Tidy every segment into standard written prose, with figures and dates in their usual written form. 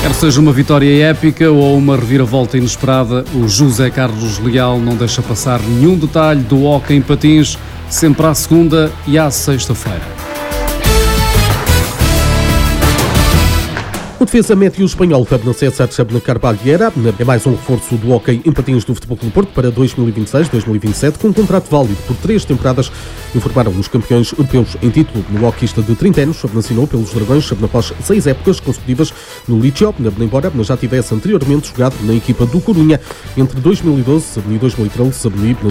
Quer seja uma vitória épica ou uma reviravolta inesperada, o José Carlos Leal não deixa passar nenhum detalhe do hóquei em patins, sempre à segunda e à sexta-feira. O defesa médio espanhol César Carballeira é mais um reforço do hóquei em patins do Futebol Clube Porto para 2026-2027, com um contrato válido por 3 temporadas, informaram os campeões europeus em título. No hóqueista de 30 anos assinou pelos Dragões após 6 épocas consecutivas no Liceo, embora já tivesse anteriormente jogado na equipa do Corunha entre 2012 e 2013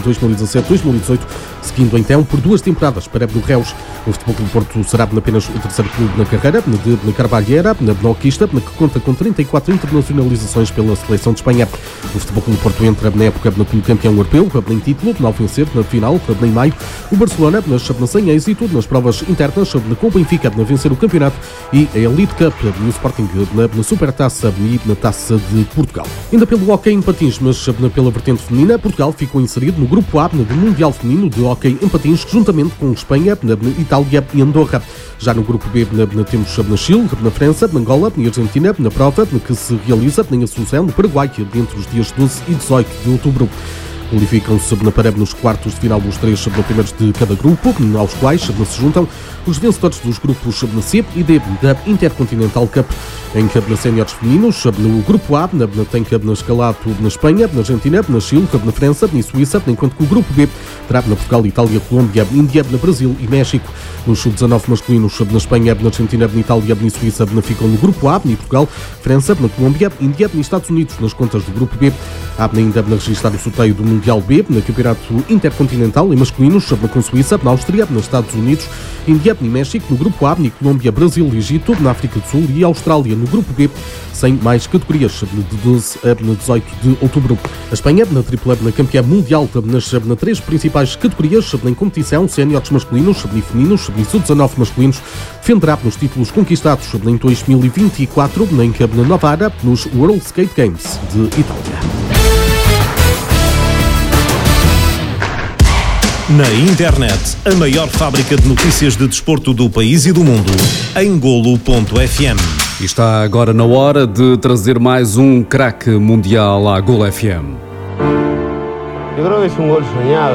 e 2017-2018, seguindo então por 2 temporadas para o Reus. O Futebol Clube Porto será apenas o terceiro clube na carreira de Carballeira, no hóqueista, que conta com 34 internacionalizações pela seleção de Espanha. O Futebol Clube Porto entra na época como campeão europeu, em título, ao vencer na final, em maio, o Barcelona, sem êxito nas provas internas, com o Benfica a vencer o campeonato e a Elite Cup, no Sporting, na Supertaça e na Taça de Portugal. Ainda pelo hóquei em patins, mas pela vertente feminina, Portugal ficou inserido no grupo A do Mundial Feminino de Hóquei em Patins, juntamente com Espanha, Itália e Andorra. Já no grupo B temos na Chile, na França, na Angola e Argentina, na prova que se realiza em Assunção, no Paraguai, entre os dias 12 e 18 de outubro. Qualificam-se para nos quartos de final os 3 primeiros de cada grupo, aos quais se juntam os vencedores dos grupos C e D da Intercontinental Cup. Em séniores femininos, no grupo A tem na escalado na Espanha, na Argentina, na Chile, na França e Suíça, enquanto que o grupo B terá na Portugal, Itália, Colômbia, Índia, na Brasil e México. Nos sub-19 masculinos, na Espanha, na Argentina, na Itália e Suíça, ficam no grupo A, e Portugal, França, na Colômbia, Índia e Estados Unidos nas contas do grupo B. Há ainda a registrar o sorteio do Mundial B, no Campeonato Intercontinental em masculinos, com Suíça, na Áustria, nos Estados Unidos, Índia e México no grupo A, Colômbia, Brasil e Egito, na África do Sul e Austrália no grupo B, sem mais categorias, de 12 a 18 de outubro. A Espanha, na tripla campeã mundial, nas 3 principais categorias em competição, séniores masculinos e femininos e sub-19 masculinos, defenderá nos títulos conquistados em 2024 na Novara, nos World Skate Games de Itália. Na internet, a maior fábrica de notícias de desporto do país e do mundo, em Golo.fm. E está agora na hora de trazer mais um craque mundial à Golo FM. Eu creo que é um gol sonhado.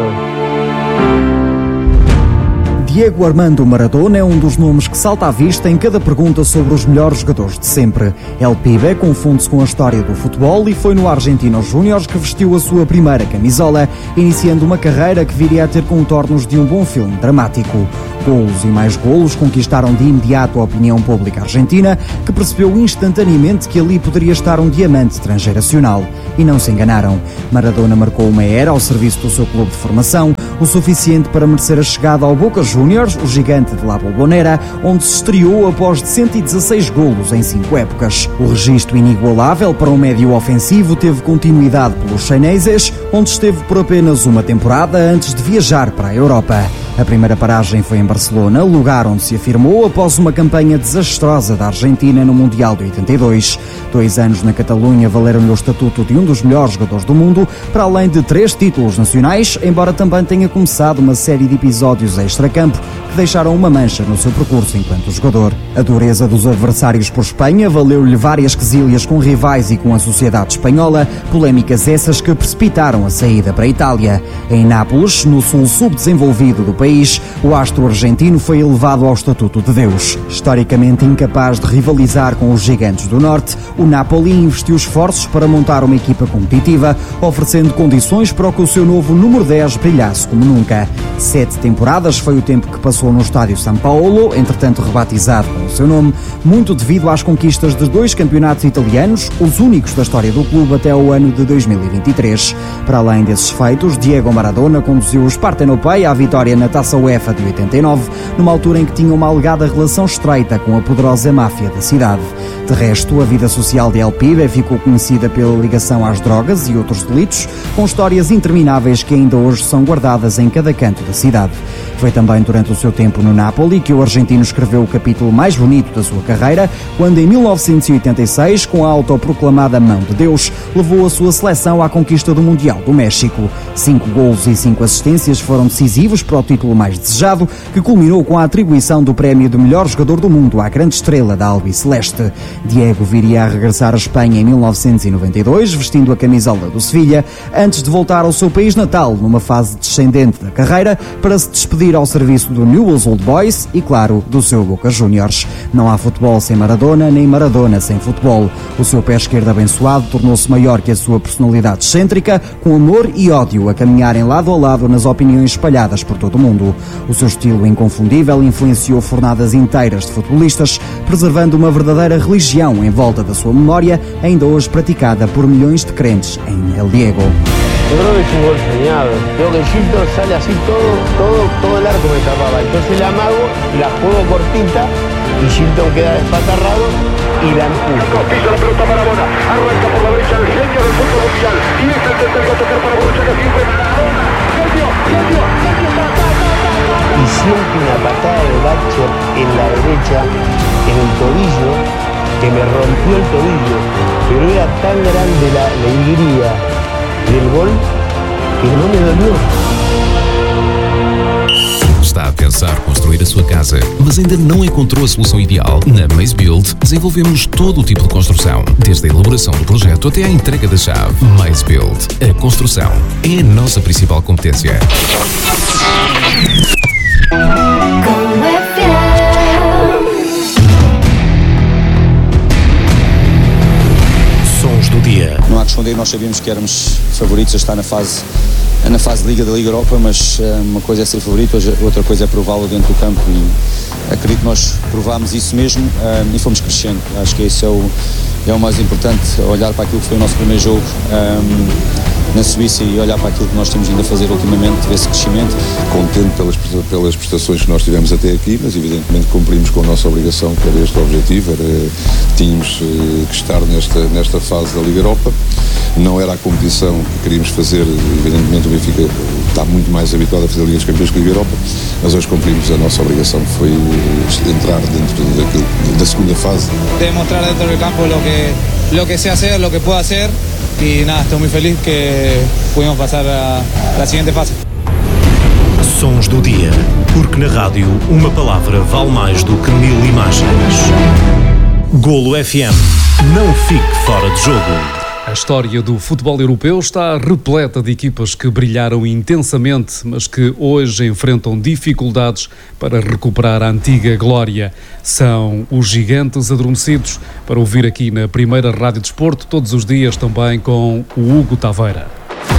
Diego Armando Maradona é um dos nomes que salta à vista em cada pergunta sobre os melhores jogadores de sempre. El Pibe confunde-se com a história do futebol e foi no Argentinos Júniors que vestiu a sua primeira camisola, iniciando uma carreira que viria a ter contornos de um bom filme dramático. Golos e mais golos conquistaram de imediato a opinião pública argentina, que percebeu instantaneamente que ali poderia estar um diamante transgeracional. E não se enganaram. Maradona marcou uma era ao serviço do seu clube de formação, o suficiente para merecer a chegada ao Boca Juniors, o gigante de La Bombonera, onde se estreou após de 116 golos em 5 épocas. O registro inigualável para um médio ofensivo teve continuidade pelos chineses, onde esteve por apenas uma temporada antes de viajar para a Europa. A primeira paragem foi em Barcelona, lugar onde se afirmou após uma campanha desastrosa da Argentina no Mundial de 82. 2 anos na Catalunha valeram-lhe o estatuto de um dos melhores jogadores do mundo, para além de 3 títulos nacionais, embora também tenha começado uma série de episódios extracampo que deixaram uma mancha no seu percurso enquanto jogador. A dureza dos adversários por Espanha valeu-lhe várias quesílias com rivais e com a sociedade espanhola, polémicas essas que precipitaram a saída para a Itália. Em Nápoles, no sul subdesenvolvido do país, o astro argentino foi elevado ao estatuto de Deus. Historicamente incapaz de rivalizar com os gigantes do norte, o Napoli investiu esforços para montar uma equipa competitiva, oferecendo condições para que o seu novo número 10 brilhasse como nunca. 7 temporadas foi o tempo que passou no estádio São Paulo, entretanto rebatizado com o seu nome, muito devido às conquistas de 2 campeonatos italianos, os únicos da história do clube até o ano de 2023. Para além desses feitos, Diego Maradona conduziu os Partenopei à vitória na Taça UEFA de 89, numa altura em que tinha uma alegada relação estreita com a poderosa máfia da cidade. De resto, a vida social de El Pibe ficou conhecida pela ligação às drogas e outros delitos, com histórias intermináveis que ainda hoje são guardadas em cada canto da cidade. Foi também durante o seu tempo no Napoli que o argentino escreveu o capítulo mais bonito da sua carreira, quando em 1986, com a autoproclamada Mão de Deus, levou a sua seleção à conquista do Mundial do México. 5 golos e 5 assistências foram decisivos para o título título mais desejado, que culminou com a atribuição do prémio de melhor jogador do mundo à grande estrela da albiceleste. Diego viria a regressar à Espanha em 1992, vestindo a camisola do Sevilha, antes de voltar ao seu país natal, numa fase descendente da carreira, para se despedir ao serviço do Newell's Old Boys e, claro, do seu Boca Juniors. Não há futebol sem Maradona, nem Maradona sem futebol. O seu pé esquerdo abençoado tornou-se maior que a sua personalidade excêntrica, com amor e ódio a caminharem lado a lado nas opiniões espalhadas por todo o mundo. O seu estilo inconfundível influenciou fornadas inteiras de futebolistas, preservando uma verdadeira religião em volta da sua memória, ainda hoje praticada por milhões de crentes em El Diego. Yo creo que es un gol soñado. Creo que Gilton sale así todo el arco me tapaba. Entonces la amago, la juego cortita y Gilton queda despatarrado y la empujo. Pisa la pelota Maradona, arranca por la derecha el genio del fútbol mundial. Y es el tercero a tocar para Borruchaga, siempre Maradona. Genio, y siento una patada de Bacho en la derecha, en el tobillo, que me rompió el tobillo. Pero era tan grande la alegría del gol que no me dolió. Está a pensar construir a sua casa, mas ainda não encontrou a solução ideal? Na Maze Build desenvolvemos todo o tipo de construção, desde a elaboração do projeto até à entrega da chave. Maze Build, a construção é a nossa principal competência. Sons do dia. Não há que esconder, nós sabíamos que éramos favoritos a estar na fase de Liga da Liga Europa, mas uma coisa é ser favorito, outra coisa é prová-lo dentro do campo e acredito que nós provámos isso mesmo e fomos crescendo. Acho que esse é o mais importante, olhar para aquilo que foi o nosso primeiro jogo na Suíça e olhar para aquilo que nós temos vindo a fazer ultimamente, esse crescimento. Contente pelas prestações que nós tivemos até aqui, mas evidentemente cumprimos com a nossa obrigação, que era este o objetivo, tínhamos que estar nesta fase da Liga Europa. Não era a competição que queríamos fazer, evidentemente o Benfica está muito mais habituado a fazer Liga dos Campeões que a Liga Europa, mas hoje cumprimos a nossa obrigação, que foi entrar dentro da segunda fase. Demostrar dentro do campo lo que sé hacer, lo que puedo hacer y nada, estoy muy feliz que pudimos pasar a la siguiente fase. Sons do dia, porque na rádio uma palavra vale mais do que 1000 imagens. Golo FM, não fique fora de jogo. A história do futebol europeu está repleta de equipas que brilharam intensamente, mas que hoje enfrentam dificuldades para recuperar a antiga glória. São os gigantes adormecidos, para ouvir aqui na primeira Rádio Desporto, todos os dias também com o Hugo Taveira.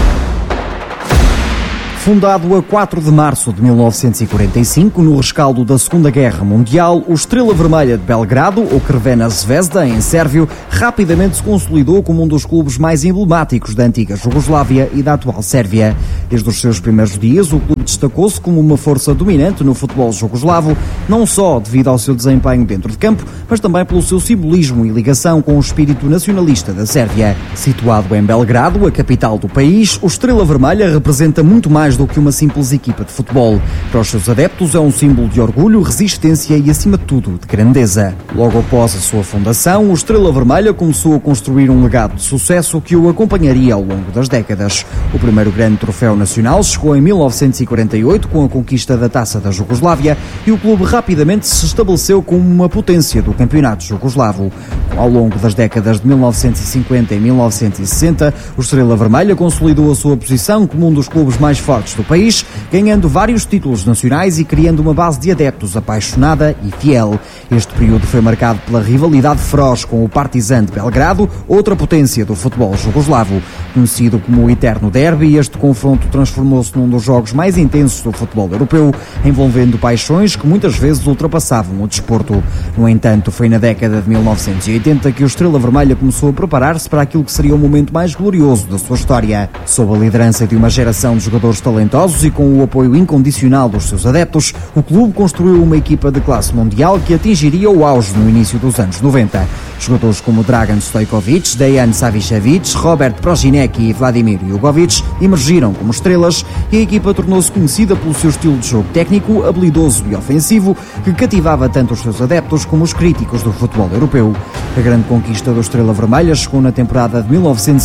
Fundado a 4 de março de 1945, no rescaldo da Segunda Guerra Mundial, o Estrela Vermelha de Belgrado, ou Crvena Zvezda em sérvio, rapidamente se consolidou como um dos clubes mais emblemáticos da antiga Jugoslávia e da atual Sérvia. Desde os seus primeiros dias, o clube destacou-se como uma força dominante no futebol jugoslavo, não só devido ao seu desempenho dentro de campo, mas também pelo seu simbolismo e ligação com o espírito nacionalista da Sérvia. Situado em Belgrado, a capital do país, o Estrela Vermelha representa muito mais do que uma simples equipa de futebol. Para os seus adeptos é um símbolo de orgulho, resistência e, acima de tudo, de grandeza. Logo após a sua fundação, o Estrela Vermelha começou a construir um legado de sucesso que o acompanharia ao longo das décadas. O primeiro grande troféu nacional chegou em 1948 com a conquista da Taça da Jugoslávia e o clube rapidamente se estabeleceu como uma potência do campeonato jugoslavo. Ao longo das décadas de 1950 e 1960, o Estrela Vermelha consolidou a sua posição como um dos clubes mais fortes do país, ganhando vários títulos nacionais e criando uma base de adeptos apaixonada e fiel. Este período foi marcado pela rivalidade feroz com o Partizan de Belgrado, outra potência do futebol jugoslavo. Conhecido como o Eterno Derby, este confronto transformou-se num dos jogos mais intensos do futebol europeu, envolvendo paixões que muitas vezes ultrapassavam o desporto. No entanto, foi na década de 1980 que o Estrela Vermelha começou a preparar-se para aquilo que seria o momento mais glorioso da sua história. Sob a liderança de uma geração de jogadores talentosos e com o apoio incondicional dos seus adeptos, o clube construiu uma equipa de classe mundial que atingiria o auge no início dos anos 90. Jogadores como Dragan Stojkovic, Dejan Savicevic, Robert Prosinecki e Vladimir Jugovic emergiram como estrelas e a equipa tornou-se conhecida pelo seu estilo de jogo técnico, habilidoso e ofensivo, que cativava tanto os seus adeptos como os críticos do futebol europeu. A grande conquista do Estrela Vermelha chegou na temporada de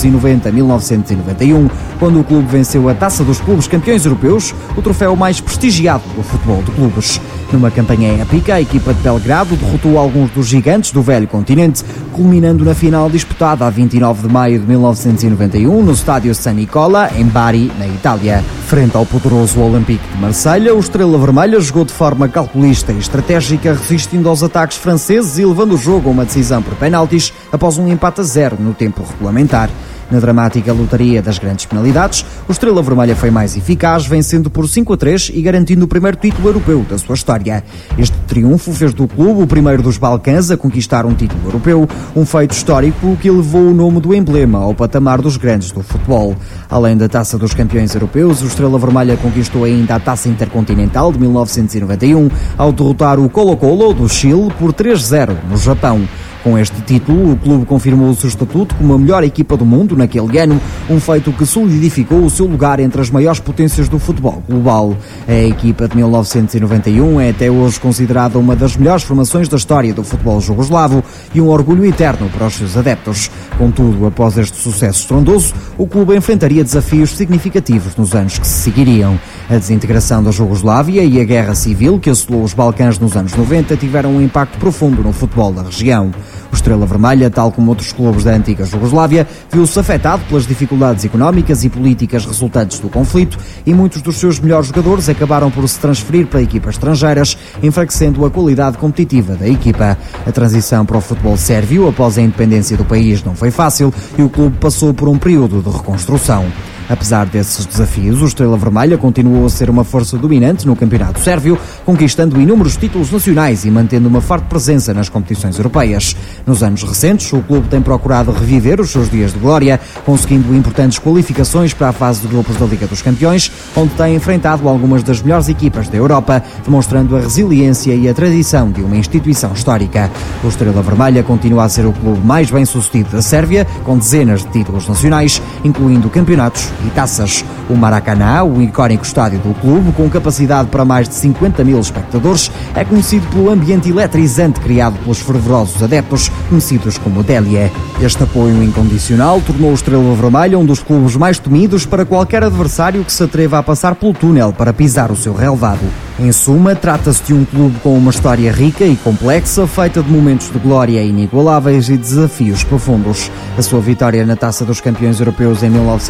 1990-1991, quando o clube venceu a Taça dos Clubes Campeões Europeus, o troféu mais prestigiado do futebol de clubes. Numa campanha épica, a equipa de Belgrado derrotou alguns dos gigantes do velho continente, culminando na final disputada a 29 de maio de 1991 no estádio San Nicola, em Bari, na Itália. Frente ao poderoso Olympique de Marselha, o Estrela Vermelha jogou de forma calculista e estratégica, resistindo aos ataques franceses e levando o jogo a uma decisão por penaltis após um empate a 0 no tempo regulamentar. Na dramática lotaria das grandes penalidades, o Estrela Vermelha foi mais eficaz, vencendo por 5-3 e garantindo o primeiro título europeu da sua história. Este triunfo fez do clube o primeiro dos Balcãs a conquistar um título europeu, um feito histórico que levou o nome do emblema ao patamar dos grandes do futebol. Além da Taça dos Campeões Europeus, o Estrela Vermelha conquistou ainda a Taça Intercontinental de 1991, ao derrotar o Colo-Colo do Chile por 3-0 no Japão. Com este título, o clube confirmou o seu estatuto como a melhor equipa do mundo naquele ano, um feito que solidificou o seu lugar entre as maiores potências do futebol global. A equipa de 1991 é até hoje considerada uma das melhores formações da história do futebol jugoslavo e um orgulho eterno para os seus adeptos. Contudo, após este sucesso estrondoso, o clube enfrentaria desafios significativos nos anos que se seguiriam. A desintegração da Jugoslávia e a guerra civil que assolou os Balcãs nos anos 90 tiveram um impacto profundo no futebol da região. O Estrela Vermelha, tal como outros clubes da antiga Jugoslávia, viu-se afetado pelas dificuldades económicas e políticas resultantes do conflito e muitos dos seus melhores jogadores acabaram por se transferir para equipas estrangeiras, enfraquecendo a qualidade competitiva da equipa. A transição para o futebol sérvio após a independência do país não foi fácil e o clube passou por um período de reconstrução. Apesar desses desafios, o Estrela Vermelha continuou a ser uma força dominante no campeonato sérvio, conquistando inúmeros títulos nacionais e mantendo uma forte presença nas competições europeias. Nos anos recentes, o clube tem procurado reviver os seus dias de glória, conseguindo importantes qualificações para a fase de grupos da Liga dos Campeões, onde tem enfrentado algumas das melhores equipas da Europa, demonstrando a resiliência e a tradição de uma instituição histórica. O Estrela Vermelha continua a ser o clube mais bem-sucedido da Sérvia, com dezenas de títulos nacionais, incluindo campeonatos e taças. O Maracanã, o icónico estádio do clube, com capacidade para mais de 50 mil espectadores, é conhecido pelo ambiente eletrizante criado pelos fervorosos adeptos, conhecidos como Delia. Este apoio incondicional tornou o Estrela Vermelha um dos clubes mais temidos para qualquer adversário que se atreva a passar pelo túnel para pisar o seu relvado. Em suma, trata-se de um clube com uma história rica e complexa, feita de momentos de glória inigualáveis e desafios profundos. A sua vitória na Taça dos Campeões Europeus em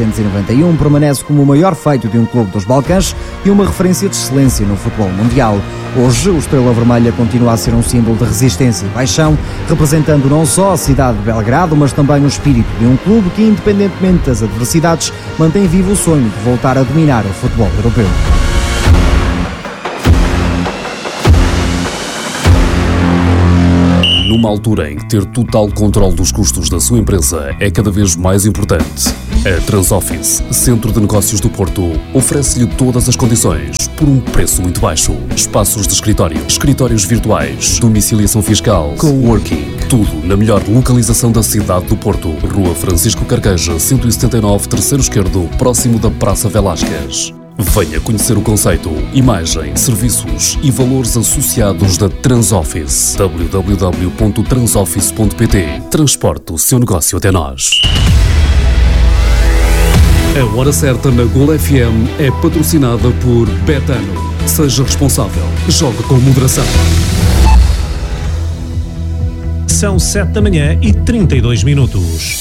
1991 permanece como o maior feito de um clube dos Balcãs e uma referência de excelência no futebol mundial. Hoje, o Estrela Vermelha continua a ser um símbolo de resistência e paixão, representando não só a cidade de Belgrado, mas também o espírito de um clube que, independentemente das adversidades, mantém vivo o sonho de voltar a dominar o futebol europeu. Numa altura em que ter total controle dos custos da sua empresa é cada vez mais importante, a Transoffice, Centro de Negócios do Porto, oferece-lhe todas as condições por um preço muito baixo. Espaços de escritório, escritórios virtuais, domiciliação fiscal, coworking, tudo na melhor localização da cidade do Porto. Rua Francisco Carqueja, 179, terceiro esquerdo, próximo da Praça Velásquez. Venha conhecer o conceito, imagem, serviços e valores associados da Transoffice. www.transoffice.pt. Transporte o seu negócio até nós. A Hora Certa na Gol FM é patrocinada por Betano. Seja responsável. Jogue com moderação. São 7h32.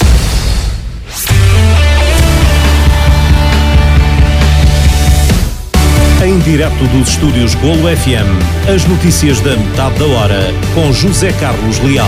Em direto dos estúdios Golo FM, as notícias da metade da hora, com José Carlos Leal.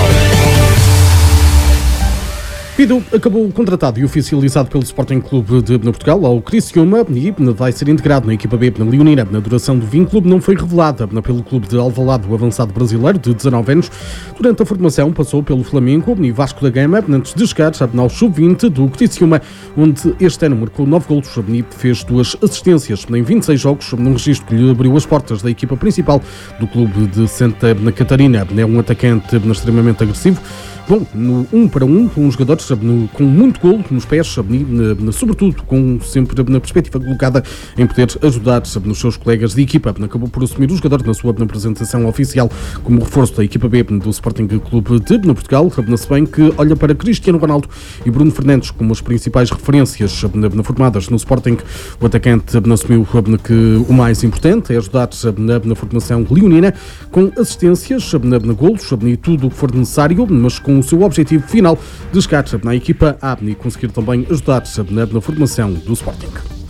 Pido acabou contratado e oficializado pelo Sporting Clube de Portugal ao Criciúma e vai ser integrado na equipa B na Leonina. A duração do vínculo não foi revelada pelo clube de Alvalade, o avançado brasileiro de 19 anos. Durante a formação passou pelo Flamengo e Vasco da Gama antes de chegar ao sub-20 do Criciúma, onde este ano marcou 9 golos e fez 2 assistências em 26 jogos, num registro que lhe abriu as portas da equipa principal do clube de Santa Catarina. É um atacante extremamente agressivo, Bom, no 1-1, com os jogadores com muito golo nos pés, sobretudo com sempre na perspectiva colocada em poder ajudar nos seus colegas de equipa. Acabou por assumir o jogador na sua apresentação oficial como reforço da equipa B do Sporting Clube de Portugal, se bem que olha para Cristiano Ronaldo e Bruno Fernandes como as principais referências formadas no Sporting. O atacante assumiu que o mais importante é ajudar na formação leonina com assistências, golos e tudo o que for necessário, mas com o seu objetivo final de chegar na equipa A e conseguir também ajudar na formação do Sporting.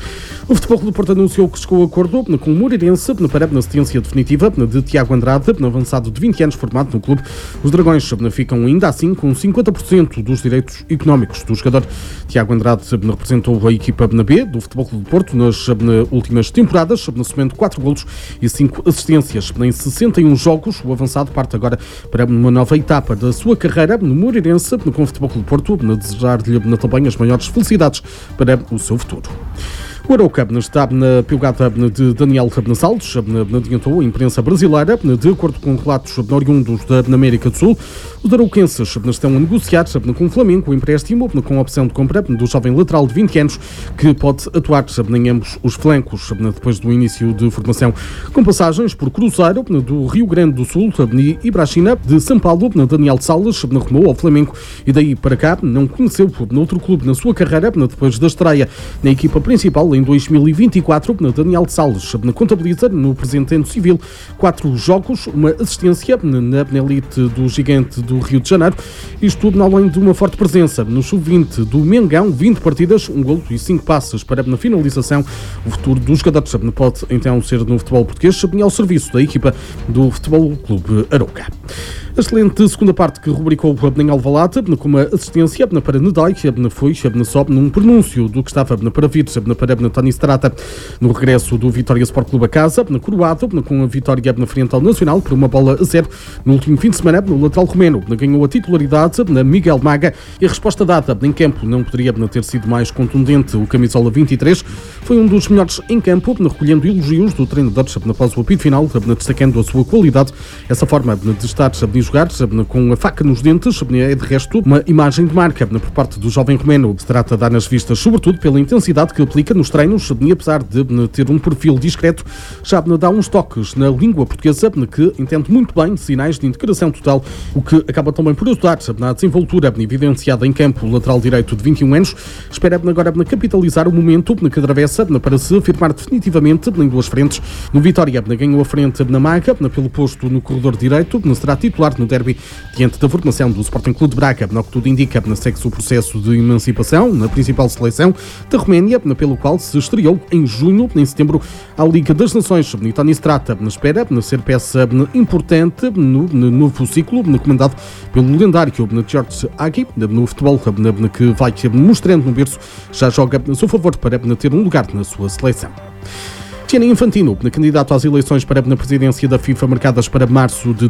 O Futebol Clube do Porto anunciou que chegou a acordo com o Moreirense para a assistência definitiva de Tiago Andrade, avançado de 20 anos formado no clube. Os Dragões ficam ainda assim com 50% dos direitos económicos do jogador. Tiago Andrade representou a equipa na B do Futebol Clube do Porto nas últimas temporadas, somando 4 golos e 5 assistências em 61 jogos. O avançado parte agora para uma nova etapa da sua carreira no Moreirense, com o Futebol Clube do Porto, desejar-lhe também as maiores felicidades para o seu futuro. O Arouca está na pegada de Daniel Salles, adiantou a imprensa brasileira. De acordo com relatos oriundos da América do Sul, os arauquenses estão a negociar com o Flamengo o empréstimo com a opção de compra do jovem lateral de 20 anos, que pode atuar em ambos os flancos depois do início de formação, com passagens por Cruzeiro, do Rio Grande do Sul e Brachina, de São Paulo. Daniel Salles rumou ao Flamengo e daí para cá não conheceu noutro clube na sua carreira depois da estreia na equipa principal em 2024. Daniel Salles contabiliza no presente ano civil 4 jogos, uma assistência na elite do Gigante do Rio de Janeiro, isto além de uma forte presença no sub-20 do Mengão, 20 partidas, 1 golo e 5 passes para na finalização. O futuro dos jogadores pode então ser no futebol português ao serviço da equipa do Futebol Clube Arouca. A excelente segunda parte que rubricou em Alvalade, com uma assistência para Nedai, foi só num pronúncio do que estava para vir para Tony Strata no regresso do Vitória Sport Clube a casa, coroado com a vitória frente ao Nacional por 1-0 no último fim de semana. O lateral romeno ganhou a titularidade na Miguel Maga e a resposta dada em campo não poderia ter sido mais contundente. O camisola 23 foi um dos melhores em campo, recolhendo elogios do treinador após o apito final, destacando a sua qualidade. Essa forma de estar a jogar com a faca nos dentes é de resto uma imagem de marca por parte do jovem romeno. Se trata de dar nas vistas, sobretudo pela intensidade que aplica nos treinos e apesar de ter um perfil discreto, já dá uns toques na língua portuguesa que entende muito bem sinais de integração total, o que acaba também por ajudar na desenvoltura evidenciada em campo. O lateral direito de 21 anos espera agora capitalizar o momento que atravessa para se afirmar definitivamente em duas frentes. No Vitória ganhou a frente na Maga pelo posto no corredor direito, será titular no derby diante da formação do Sporting Clube de Braga, no que tudo indica, segue-se o processo de emancipação na principal seleção da Roménia, pelo qual se estreou em junho, em setembro, à Liga das Nações. Tony Strata espera ser peça importante no novo ciclo, comandado pelo lendário George Agui, no futebol que vai mostrando no berço, já joga a seu favor para ter um lugar na sua seleção. Gianni Infantino, candidato às eleições para a presidência da FIFA marcadas para março de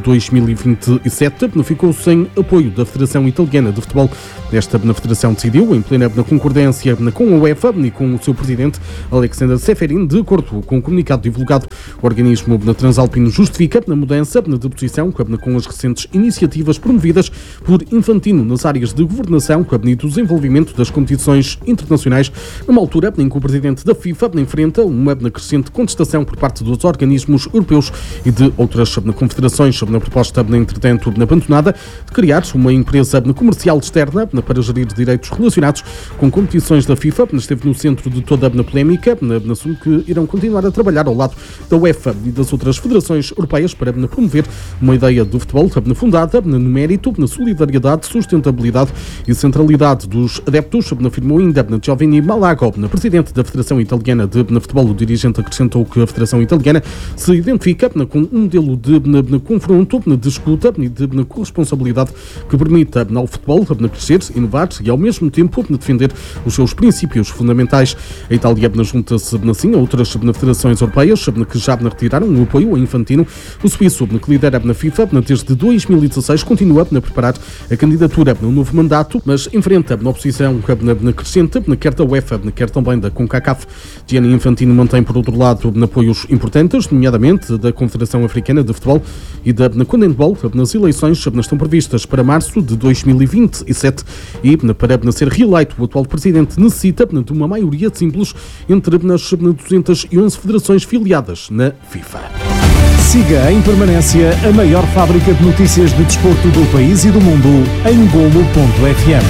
2027, ficou sem apoio da Federação Italiana de Futebol. Esta federação decidiu, em plena concordância com a UEFA e com o seu presidente, Alexander Seferin, de acordo com o comunicado divulgado. O organismo transalpino justifica a mudança de posição com as recentes iniciativas promovidas por Infantino nas áreas de governação e do desenvolvimento das competições internacionais, numa altura em que o presidente da FIFA enfrenta uma crescente contestação por parte dos organismos europeus e de outras confederações na proposta, entretanto, abandonada, de criar uma empresa comercial externa para gerir direitos relacionados com competições da FIFA. Esteve no centro de toda a polémica, assume que irão continuar a trabalhar ao lado da UEFA e das outras federações europeias para promover uma ideia do futebol fundada no mérito, na solidariedade, sustentabilidade e centralidade dos adeptos, afirmou ainda Giovanni Malago, presidente da Federação Italiana de Futebol. O dirigente acrescentou que a Federação Italiana se identifica com um modelo de confronto, de escuta e de corresponsabilidade que permita ao futebol crescer, inovar e ao mesmo tempo defender os seus princípios fundamentais. A Itália junta-se assim a outras federações europeias que já retiraram o apoio a Infantino. O suíço, que lidera na FIFA desde 2016, continua a preparar a candidatura no novo mandato, mas enfrenta a oposição crescente, quer da UEFA, quer também da CONCACAF. Gianni Infantino mantém, por outro lado, dado apoios importantes, nomeadamente da Confederação Africana de Futebol e da CONMEBOL, nas eleições que estão previstas para março de 2027 e para ser reeleito o atual presidente necessita de uma maioria simples entre as 211 federações filiadas na FIFA. Siga em permanência a maior fábrica de notícias de desporto do país e do mundo em Golo.fm.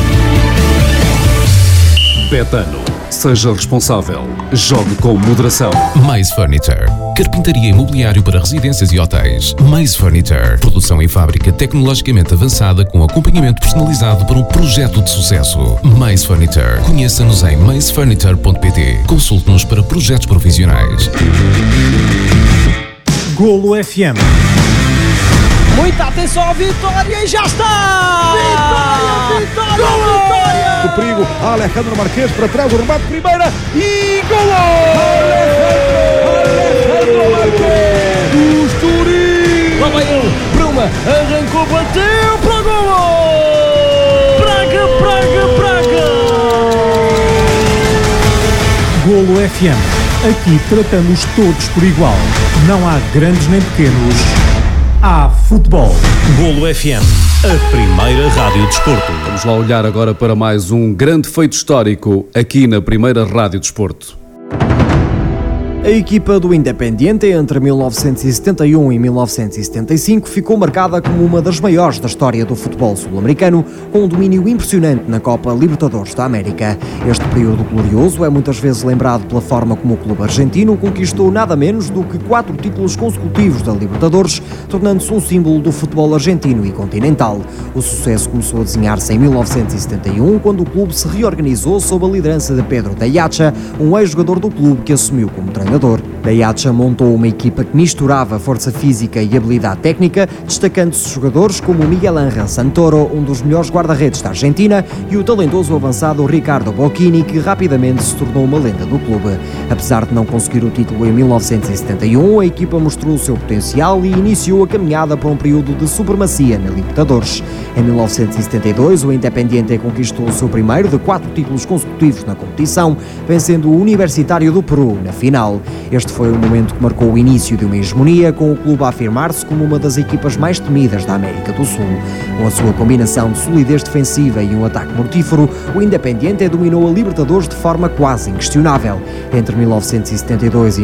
Betano. Seja responsável. Jogue com moderação. Mais Furniture. Carpintaria e mobiliário para residências e hotéis. Mais Furniture. Produção em fábrica tecnologicamente avançada com acompanhamento personalizado para um projeto de sucesso. Mais Furniture. Conheça-nos em maisfurniture.pt. Consulte-nos para projetos profissionais. Golo FM. Muita atenção, a vitória e já está! Vitória, vitória, golo! Vitória! O perigo, Alejandro Marquês para trás, o remate, primeira e golo! Alejandro Marquês! Do Estoril! Lá vai ele, Bruma, arrancou, bateu para golo! Praga, Praga, Praga! Golo FM. Aqui tratamos todos por igual. Não há grandes nem pequenos. Há futebol. Golo FM, a primeira rádio de desporto. Vamos lá olhar agora para mais um grande feito histórico aqui na primeira rádio de desporto. A equipa do Independiente entre 1971 e 1975 ficou marcada como uma das maiores da história do futebol sul-americano, com um domínio impressionante na Copa Libertadores da América. Este período glorioso é muitas vezes lembrado pela forma como o clube argentino conquistou nada menos do que 4 títulos consecutivos da Libertadores, tornando-se um símbolo do futebol argentino e continental. O sucesso começou a desenhar-se em 1971, quando o clube se reorganizou sob a liderança de Pedro Dayacha, um ex-jogador do clube que assumiu como treinador. Dayacha montou uma equipa que misturava força física e habilidade técnica, destacando-se jogadores como Miguel Ángel Santoro, um dos melhores guarda-redes da Argentina, e o talentoso avançado Ricardo Bocchini, que rapidamente se tornou uma lenda do clube. Apesar de não conseguir o título em 1971, a equipa mostrou o seu potencial e iniciou a caminhada para um período de supremacia na Libertadores. Em 1972, o Independiente conquistou o seu primeiro de 4 títulos consecutivos na competição, vencendo o Universitário do Peru na final. Este foi o momento que marcou o início de uma hegemonia, com o clube a afirmar-se como uma das equipas mais temidas da América do Sul. Com a sua combinação de solidez defensiva e um ataque mortífero, o Independiente dominou a Libertadores de forma quase inquestionável. Entre 1972 e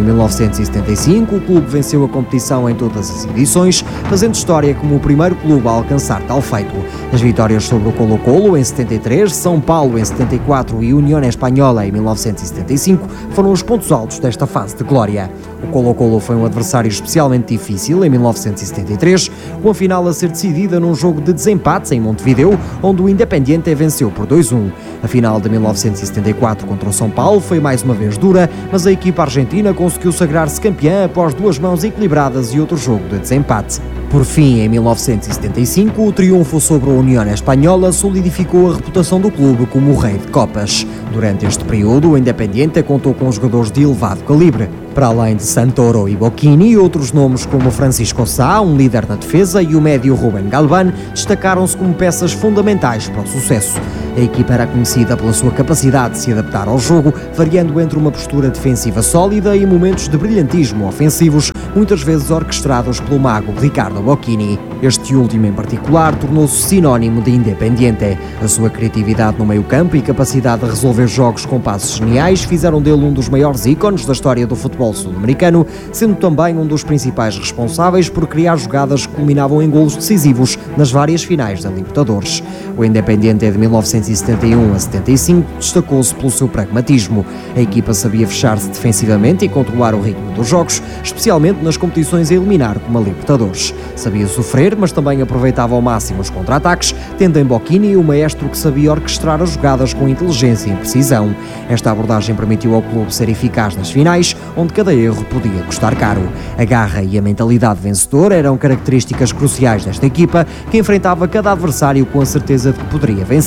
1975, o clube venceu a competição em todas as edições, fazendo história como o primeiro clube a alcançar tal feito. As vitórias sobre o Colo-Colo em 73, São Paulo em 74 e Unión Espanhola em 1975 foram os pontos altos desta fase de glória. O Colo-Colo foi um adversário especialmente difícil em 1973, com a final a ser decidida num jogo de desempates em Montevideo, onde o Independiente venceu por 2-1. A final de 1974 contra o São Paulo foi mais uma vez dura, mas a equipa argentina conseguiu sagrar-se campeã após 2 mãos equilibradas e outro jogo de desempate. Por fim, em 1975, o triunfo sobre a Unión Espanhola solidificou a reputação do clube como o rei de copas. Durante este período, o Independiente contou com jogadores de elevado calibre. Para além de Santoro e Bocchini, outros nomes como Francisco Sá, um líder na defesa, e o médio Rubén Galván destacaram-se como peças fundamentais para o sucesso. A equipa era conhecida pela sua capacidade de se adaptar ao jogo, variando entre uma postura defensiva sólida e momentos de brilhantismo ofensivos, muitas vezes orquestrados pelo mago Ricardo Bocchini. Este último, em particular, tornou-se sinónimo de Independiente. A sua criatividade no meio-campo e capacidade de resolver jogos com passos geniais fizeram dele um dos maiores ícones da história do futebol sul-americano, sendo também um dos principais responsáveis por criar jogadas que culminavam em golos decisivos nas várias finais da Libertadores. O Independiente de 1971 a 75 destacou-se pelo seu pragmatismo. A equipa sabia fechar-se defensivamente e controlar o ritmo dos jogos, especialmente nas competições a eliminar como a Libertadores. Sabia sofrer, mas também aproveitava ao máximo os contra-ataques, tendo em Bocchini o maestro que sabia orquestrar as jogadas com inteligência e precisão. Esta abordagem permitiu ao clube ser eficaz nas finais, onde cada erro podia custar caro. A garra e a mentalidade vencedora eram características cruciais desta equipa, que enfrentava cada adversário com a certeza de que poderia vencer.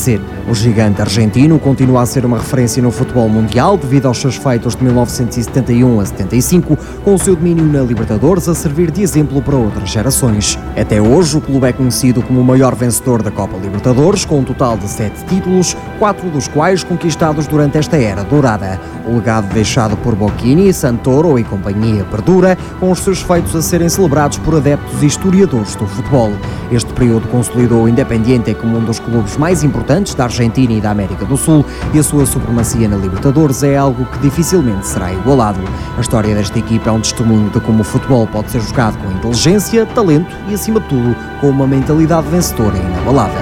O gigante argentino continua a ser uma referência no futebol mundial devido aos seus feitos de 1971 a 75, com o seu domínio na Libertadores a servir de exemplo para outras gerações. Até hoje, o clube é conhecido como o maior vencedor da Copa Libertadores, com um total de 7 títulos, 4 dos quais conquistados durante esta era dourada. O legado deixado por Bochini, Santoro e companhia perdura, com os seus feitos a serem celebrados por adeptos e historiadores do futebol. Este período consolidou o Independiente como um dos clubes mais importantes da Argentina e da América do Sul, e a sua supremacia na Libertadores é algo que dificilmente será igualado. A história desta equipa é um testemunho de como o futebol pode ser jogado com inteligência, talento e, acima de tudo, com uma mentalidade vencedora e inabalável.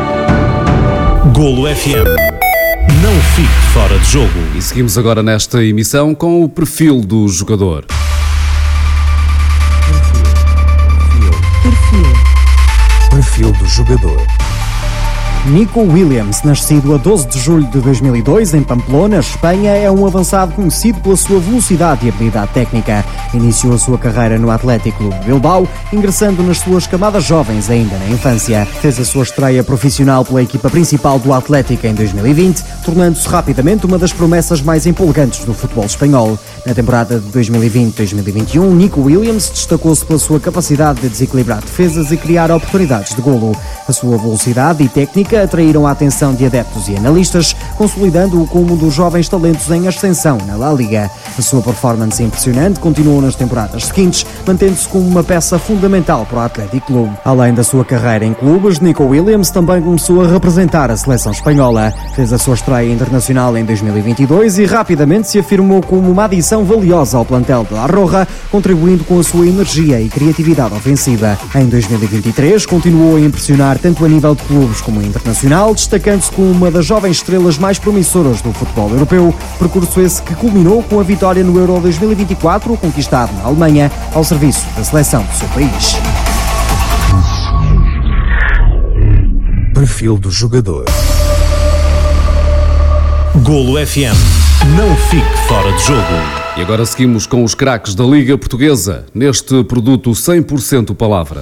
Golo FM. Não fique fora de jogo. E seguimos agora nesta emissão com o perfil do jogador. Perfil do jogador. Nico Williams, nascido a 12 de julho de 2002 em Pamplona, Espanha, é um avançado conhecido pela sua velocidade e habilidade técnica. Iniciou a sua carreira no Athletic Club de Bilbao, ingressando nas suas camadas jovens ainda na infância. Fez a sua estreia profissional pela equipa principal do Atlético em 2020, tornando-se rapidamente uma das promessas mais empolgantes do futebol espanhol. Na temporada de 2020-2021, Nico Williams destacou-se pela sua capacidade de desequilibrar defesas e criar oportunidades de golo. A sua velocidade e técnica atraíram a atenção de adeptos e analistas, consolidando-o como um dos jovens talentos em ascensão na La Liga. A sua performance impressionante continuou nas temporadas seguintes, mantendo-se como uma peça fundamental para o Athletic Club. Além da sua carreira em clubes, Nico Williams também começou a representar a seleção espanhola. Fez a sua estreia internacional em 2022 e rapidamente se afirmou como uma adição valiosa ao plantel de La Roja, contribuindo com a sua energia e criatividade ofensiva. Em 2023, continuou a impressionar tanto a nível de clubes como internacional, destacando-se como uma das jovens estrelas mais promissoras do futebol europeu, percurso esse que culminou com a vitória no Euro 2024, conquistado na Alemanha, ao serviço da seleção do seu país. Perfil do jogador. Golo FM. Não fique fora de jogo. E agora seguimos com os craques da Liga Portuguesa, neste produto 100% palavra.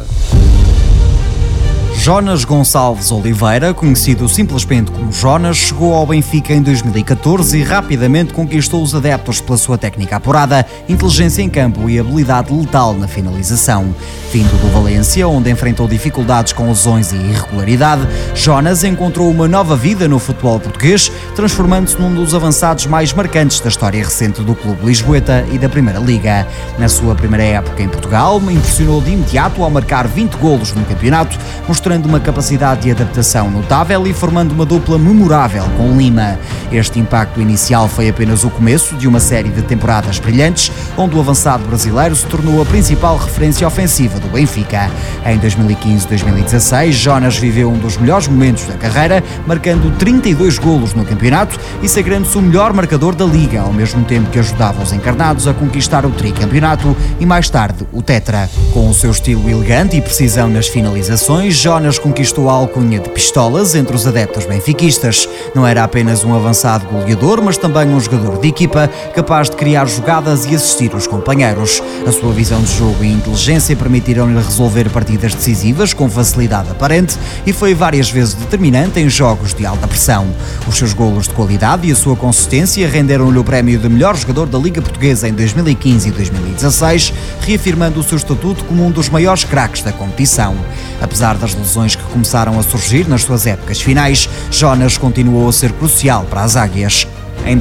Jonas Gonçalves Oliveira, conhecido simplesmente como Jonas, chegou ao Benfica em 2014 e rapidamente conquistou os adeptos pela sua técnica apurada, inteligência em campo e habilidade letal na finalização. Vindo do Valência, onde enfrentou dificuldades com lesões e irregularidade, Jonas encontrou uma nova vida no futebol português, transformando-se num dos avançados mais marcantes da história recente do clube lisboeta e da Primeira Liga. Na sua primeira época em Portugal, impressionou de imediato ao marcar 20 golos no campeonato, mostrando uma capacidade de adaptação notável e formando uma dupla memorável com Lima. Este impacto inicial foi apenas o começo de uma série de temporadas brilhantes, onde o avançado brasileiro se tornou a principal referência ofensiva do Benfica. Em 2015-2016, Jonas viveu um dos melhores momentos da carreira, marcando 32 golos no campeonato e sagrando-se o melhor marcador da Liga, ao mesmo tempo que ajudava os encarnados a conquistar o tricampeonato e mais tarde o tetra. Com o seu estilo elegante e precisão nas finalizações, Jonas conquistou a alcunha de pistolas entre os adeptos benfiquistas. Não era apenas um avançado goleador, mas também um jogador de equipa, capaz de criar jogadas e assistir os companheiros. A sua visão de jogo e inteligência permitiram-lhe resolver partidas decisivas com facilidade aparente e foi várias vezes determinante em jogos de alta pressão. Os seus golos de qualidade e a sua consistência renderam-lhe o prémio de melhor jogador da Liga Portuguesa em 2015 e 2016, reafirmando o seu estatuto como um dos maiores craques da competição. Apesar das lesões que começaram a surgir nas suas épocas finais, Jonas continuou a ser crucial para as Águias. Em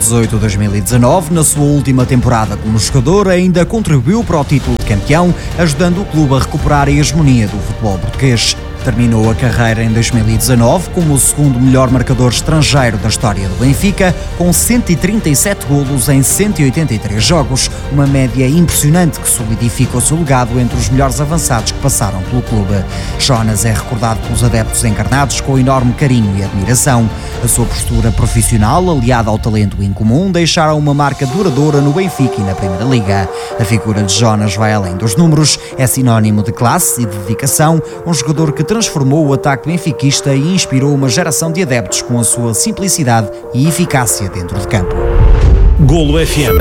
2018-2019, na sua última temporada como jogador, ainda contribuiu para o título de campeão, ajudando o clube a recuperar a hegemonia do futebol português. Terminou a carreira em 2019 como o segundo melhor marcador estrangeiro da história do Benfica, com 137 golos em 183 jogos, uma média impressionante que solidifica o seu legado entre os melhores avançados que passaram pelo clube. Jonas é recordado pelos adeptos encarnados com enorme carinho e admiração. A sua postura profissional, aliada ao talento incomum, deixaram uma marca duradoura no Benfica e na Primeira Liga. A figura de Jonas vai além dos números, é sinónimo de classe e de dedicação, um jogador que transformou o ataque benfiquista e inspirou uma geração de adeptos com a sua simplicidade e eficácia dentro de campo. Golo FM,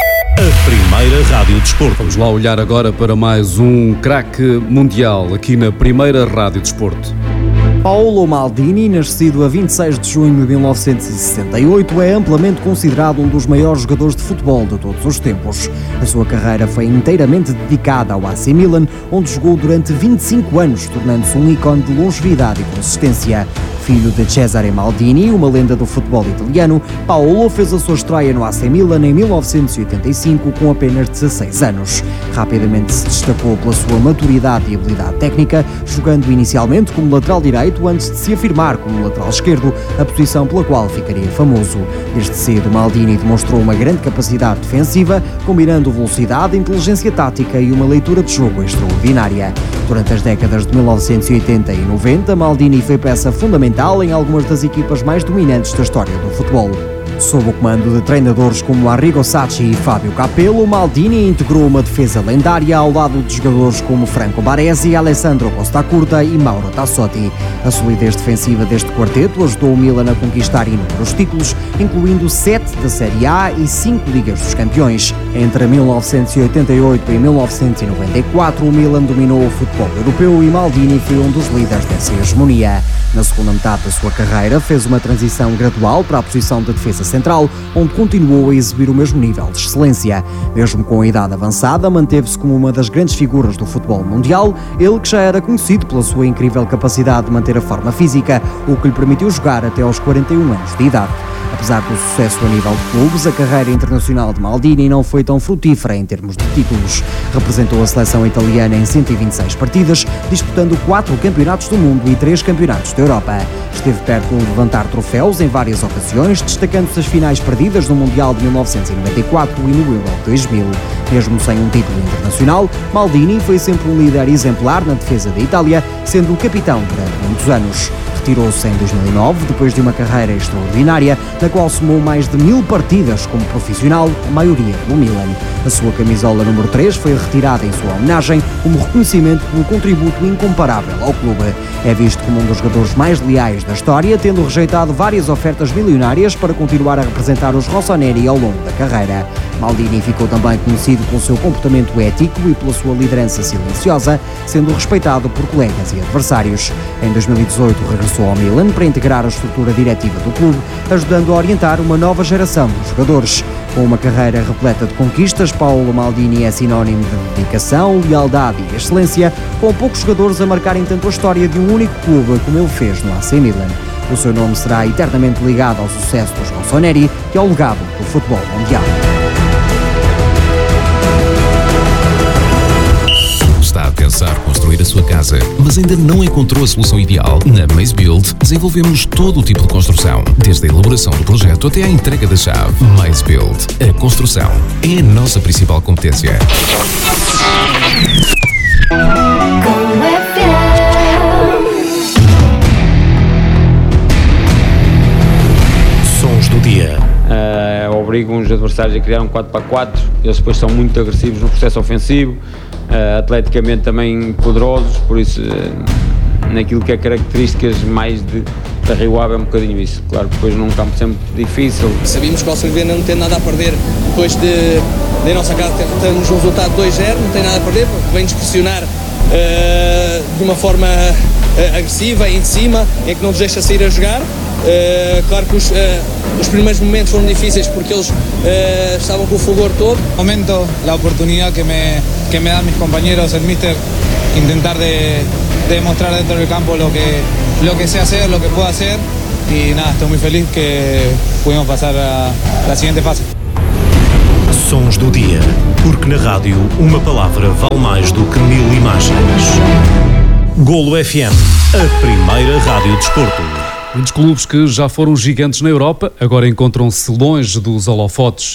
a primeira rádio de desporto. Vamos lá olhar agora para mais um craque mundial aqui na Primeira Rádio de Desporto. Paolo Maldini, nascido a 26 de junho de 1968, é amplamente considerado um dos maiores jogadores de futebol de todos os tempos. A sua carreira foi inteiramente dedicada ao AC Milan, onde jogou durante 25 anos, tornando-se um ícone de longevidade e consistência. Filho de Cesare Maldini, uma lenda do futebol italiano, Paolo fez a sua estreia no AC Milan em 1985 com apenas 16 anos. Rapidamente se destacou pela sua maturidade e habilidade técnica, jogando inicialmente como lateral direito antes de se afirmar como lateral esquerdo, a posição pela qual ficaria famoso. Desde cedo, Maldini demonstrou uma grande capacidade defensiva, combinando velocidade, inteligência tática e uma leitura de jogo extraordinária. Durante as décadas de 1980 e 90, Maldini foi peça fundamental em algumas das equipas mais dominantes da história do futebol. Sob o comando de treinadores como Arrigo Sacchi e Fábio Capello, Maldini integrou uma defesa lendária ao lado de jogadores como Franco Baresi, Alessandro Costa Curta e Mauro Tassotti. A solidez defensiva deste quarteto ajudou o Milan a conquistar inúmeros títulos, incluindo 7 da Série A e 5 Ligas dos Campeões. Entre 1988 e 1994, o Milan dominou o futebol europeu e Maldini foi um dos líderes dessa hegemonia. Na segunda metade da sua carreira, fez uma transição gradual para a posição de defesa central, onde continuou a exibir o mesmo nível de excelência. Mesmo com a idade avançada, manteve-se como uma das grandes figuras do futebol mundial, ele que já era conhecido pela sua incrível capacidade de manter a forma física, o que lhe permitiu jogar até aos 41 anos de idade. Apesar do sucesso a nível de clubes, a carreira internacional de Maldini não foi tão frutífera em termos de títulos. Representou a seleção italiana em 126 partidas, disputando 4 campeonatos do mundo e 3 campeonatos da Europa. Esteve perto de levantar troféus em várias ocasiões, destacando-se as finais perdidas no Mundial de 1994 e no Euro 2000. Mesmo sem um título internacional, Maldini foi sempre um líder exemplar na defesa da Itália, sendo o capitão durante muitos anos. Retirou-se em 2009, depois de uma carreira extraordinária, na qual somou mais de 1000 partidas como profissional, a maioria no Milan. A sua camisola número 3 foi retirada em sua homenagem, como reconhecimento pelo contributo incomparável ao clube. É visto como um dos jogadores mais leais da história, tendo rejeitado várias ofertas milionárias para continuar a representar os rossoneri ao longo da carreira. Maldini ficou também conhecido pelo seu comportamento ético e pela sua liderança silenciosa, sendo respeitado por colegas e adversários. Em 2018 regressou ao Milan para integrar a estrutura diretiva do clube, ajudando a orientar uma nova geração de jogadores. Com uma carreira repleta de conquistas, Paolo Maldini é sinónimo de dedicação, lealdade e excelência, com poucos jogadores a marcarem tanto a história de um único clube como ele fez no AC Milan. O seu nome será eternamente ligado ao sucesso dos rossoneri e ao legado do futebol mundial. Está a pensar construir a sua casa, mas ainda não encontrou a solução ideal? Na Maze Build desenvolvemos todo o tipo de construção, desde a elaboração do projeto até à entrega da chave. Maze Build. A construção é a nossa principal competência. Sons do dia. Obrigam os adversários a criar um 4-4, eles depois são muito agressivos no processo ofensivo, atleticamente também poderosos, por isso naquilo que é características mais da Rio Ave é um bocadinho isso. Claro que depois num campo sempre difícil. Sabíamos que o Alcervena não tem nada a perder depois de nossa casa termos um resultado 2-0, não tem nada a perder, vem-nos pressionar de uma forma agressiva, em cima, em que não nos deixa sair a jogar. Claro que os primeiros momentos foram difíceis porque eles estavam com o fulgor todo. Momento, la oportunidad que me dan mis compañeros, el míster, intentar de demostrar dentro del campo lo que sé hacer, lo que puedo hacer y nada, estoy muy feliz que pudimos pasar a la siguiente fase. Sons do dia, porque na rádio uma palavra vale mais do que 1000 imagens. Golo FM, a primeira rádio de desporto. Muitos clubes que já foram gigantes na Europa agora encontram-se longe dos holofotes.